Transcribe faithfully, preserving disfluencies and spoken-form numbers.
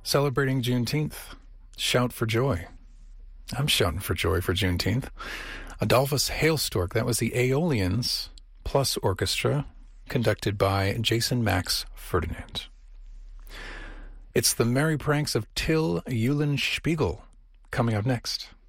celebrating Juneteenth. Shout for joy. I'm shouting for joy for Juneteenth. Adolphus Hailstork, that was the Aeolians Plus Orchestra, conducted by Jason Max Ferdinand. It's the merry pranks of Till Eulenspiegel coming up next.